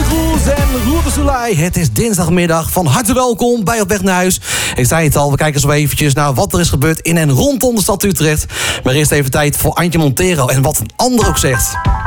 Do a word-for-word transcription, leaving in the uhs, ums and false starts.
Roes en Roer de Soleil. Het is dinsdagmiddag. Van harte welkom bij Op weg naar huis. Ik zei het al, we kijken zo eventjes naar wat er is gebeurd in en rondom de stad Utrecht. Maar eerst even tijd voor Antje Montero en wat een ander ook zegt.